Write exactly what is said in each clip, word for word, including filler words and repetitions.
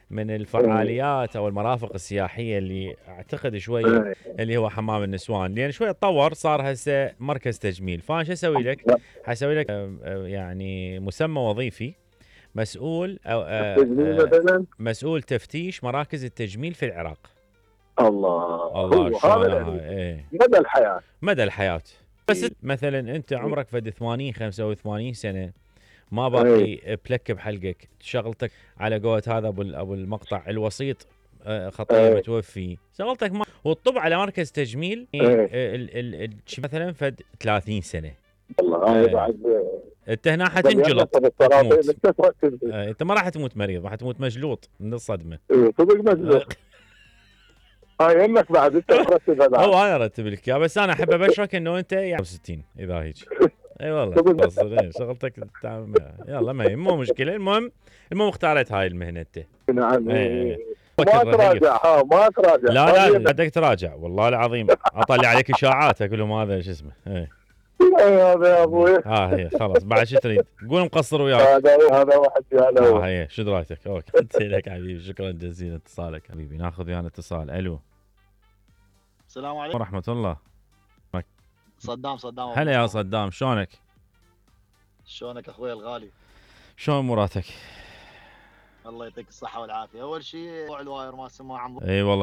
من الفعاليات او المرافق السياحيه اللي اعتقد شويه اللي هو حمام النسوان، لان شويه تطور صار هسه مركز تجميل. فانا شو اسوي لك؟ حسوي لك يعني مسمى وظيفي مسؤول أو مسؤول تفتيش مراكز التجميل في العراق. الله الله شلونها ايه مدى الحياه مدى الحياه. بس مثلا انت عمرك فد ثمانين خمسة وثمانين سنه ما باقي بلك بحلقك، شغلتك على قولة هذا ابو ابو المقطع الوسيط خطيه متوفي، شغلتك ما والطب على مركز تجميل ال ال مثلا فد ثلاثين سنه. والله بعد انت هنا حتنجلط تموت. انت ما راح تموت مريض، راح تموت مجلوط من الصدمه. صدق مجلوط. هاي يمك بعد انت مرتب هذا. هو انا ارتب لك اياه، بس انا احب ابشرك انه انت يعني ستين اذا هيك. اي والله شغلتك يلا ما هي مو مشكله. المهم المهم اختارت هاي المهنه انت. نعم. ما تراجع ها ما تراجع. لا لا بدك تراجع والله العظيم. اطلع عليك اشاعات اقول لهم هذا شو اسمه. هذا يا ابوي. اه هي خلاص بعد شو تريد؟ قول مقصر وياك. هذا هذا واحد هذا اه هي شو درايتك؟ اوكي انت لك حبيبي، شكرا جزيلا اتصالك حبيبي. ناخذ ويانا اتصال. الو السلام عليكم ورحمه الله. صدام صدام هلا يا صدام، شلونك؟ شلونك اخوي الغالي؟ شلون اموراتك؟ الله يعطيك الصحة والعافية. أول شيء موضوع الواير ما السماعة. اي والله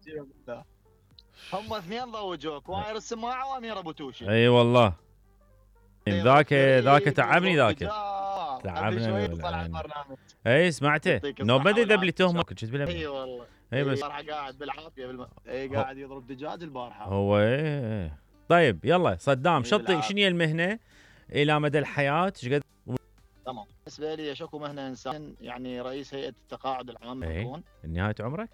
هم اثنين ضوجوك، واير السماعة وأمير أبو توشي. اي والله ذاك ذاك تعبني ذاك تعبني. اي سمعته نوبه ذبلي تهمه كنت بالله. اي والله اي بس البارحة قاعد بالعافية بالم... اي قاعد يضرب دجاج البارحة هو. اي طيب يلا صدام شطي شنو هي المهنة الى مدى الحياة؟ ايش قد؟ تمام. بالنسبة لي شكو مهنة انسان يعني رئيس هيئة التقاعد العام اكون. نهاية عمرك؟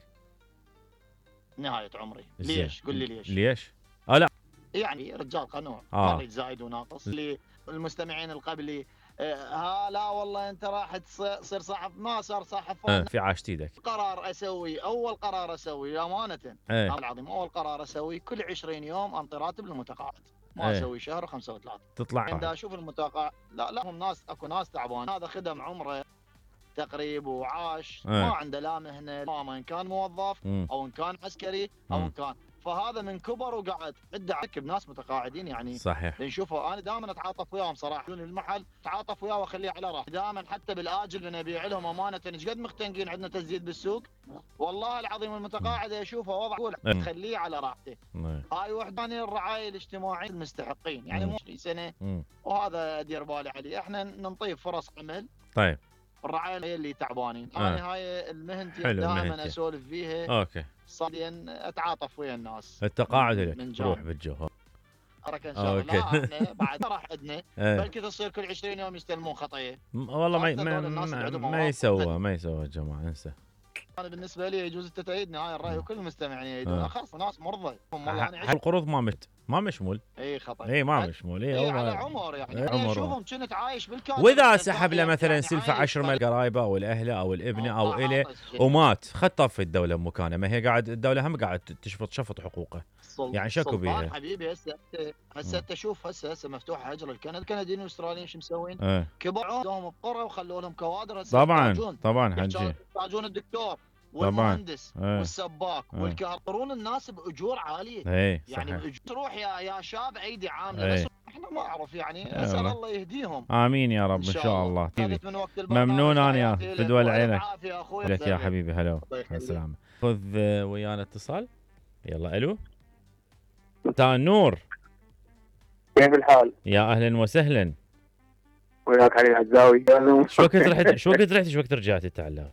نهاية عمري. ليش؟ قل لي ليش؟ ليش؟ اه لا يعني رجال قانون آه. ما اريد زايد وناقص. للمستمعين القبلي آه ها لا والله انت راح تصير صاحب، ما صار صاحب آه في عاشت ايدك. قرار اسوي اول قرار اسوي امانة آه. العظيم اول قرار اسوي كل عشرين يوم انطي راتب للمتقاعد، ما آه. اسوي شهر وخمسة وثلاثة تطلع عند اشوف المتقاعد. لا لا هم ناس اكو ناس تعبان، هذا خدم عمره تقريب وعاش آه. ما عنده لا مهنه، ما ان كان موظف م. او ان كان عسكري او ان كان، فهذا من كبر وقعد عده عكب ناس متقاعدين يعني صحيح. نشوفه انا دائما اتعاطف وياهم صراحه. المحل اتعاطف وياه واخليه على راحته دائما، حتى بالاجل بنبيع لهم امانه ايش قد مختنقين عندنا تزيد بالسوق والله العظيم. المتقاعد اشوفه وضع تخليه على راحته. هاي وحده الرعايه الاجتماعيه المستحقين يعني مو عشرين سنه وهذا ادير بالي عليه. احنا ننطيه فرص عمل. طيب الرعايه هي اللي تعبانين. آه. انا هاي المهنتي دائما اسولف فيها. اوكي صادين اتعاطف ويا الناس. التقاعد لك روح بالجو حركه ان شاء الله. لا احنا بعد راح عندنا بلكي تصير كل عشرين يوم يستلمون خطيه. والله ما ما, ما, ما يسوى ما يسوى الجماعه انسى. انا بالنسبه لي يجوز انت تأيدني هاي الراي وكل المستمعين يأيدون. آه. خلاص ناس مرضى والله انا القروض ما مت ما مشمول. اي خطا اي ما مشمول. اي إيه على عمر يعني إيه انا اشوفهم كنت عايش بالكامل. واذا سحب له مثلا سلفه عشرة من قرايبه او الاهله او الابنه او اله ومات خطف الدوله بمكانه، ما هي قاعد الدوله هم قاعد تشفط شفط حقوقه يعني شكو بيها. حبيبي هسه هسه انت شوف هسه هسه مفتوحه هجره الكندا. الكنديين والاستراليين شو مسوين؟ اه. كبروا بقرى وخلوا لهم كوادر. طبعا طبعا حجي يحتاجون الدكتور والمهندس آه. والسباك آه. والكهرباء الناس باجور عاليه. ايه يعني تروح يا يا شاب ايدي عامله. ايه. بس احنا ما اعرف يعني اسال الله يهديهم. امين يا رب ان شاء الله. ممنون انا يا فدوى العينك لك يا حبيبي. هلا السلامه. خذ ويانا اتصال. يلا الو مساء النور. كيف الحال؟ يا اهلا وسهلا. وياك علي العزاوي. شو وقت رحت شو وقت رحت شو وقت رجعت تعال؟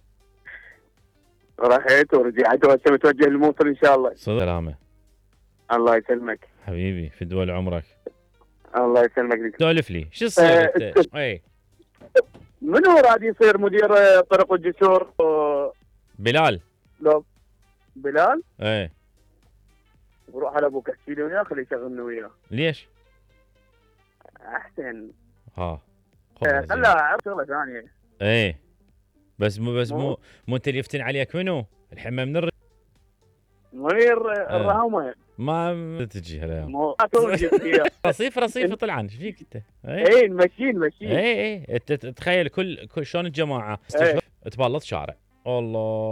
رحت ورجعت وهسه متوجه للموصل ان شاء الله. سلامة. الله يسلمك حبيبي في دول عمرك. الله يسلمك. سولف لي شو تصير انت؟ اي منو راد يصير مدير طرق والجسور؟ بلال. لو بلال؟ ايه بروح على ابوك احكي لي وياه خليه يشغلني وياه. ليش؟ احسن. ها خلها عرف شغله ثانيه. ايه بس مو بس مو مو انت اللي يفتن عليك منو؟ الحمى من الر... منير الرهومه. ما تجي هلا مو رصيف رصيف طلعان ايش فيك انت؟ اي نمشي نمشي. اي اي انت تخيل كل, كل شلون الجماعه تبلط شارع. الله